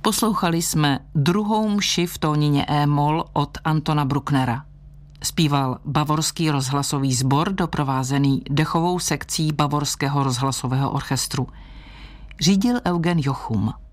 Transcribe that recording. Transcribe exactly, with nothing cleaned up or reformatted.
Poslouchali jsme druhou mši v tónině E-moll od Antona Brucknera. Zpíval Bavorský rozhlasový sbor doprovázený dechovou sekcí Bavorského rozhlasového orchestru. Řídil Eugen Jochum.